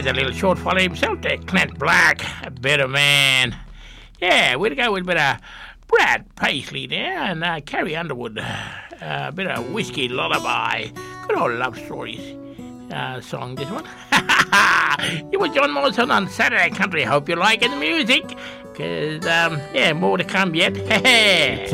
has a little short follow himself there, Clint Black, a better man. Yeah, we'll go with a bit of Brad Paisley there and Carrie Underwood, a bit of Whiskey Lullaby. Good old love stories song, this one. It was John Morrison on Saturday Country. Hope you're liking the music, because, more to come yet.